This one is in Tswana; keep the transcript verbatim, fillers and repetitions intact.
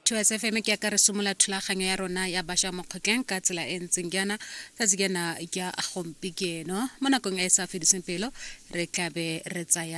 to S F M ke ka re somola thulaganyo ya rona ya basha mokgokeng ka tsela e ntseng yana tsa tsigena ya gompi ke no mo nakong e sa fediseng pelo re tla be re tsaya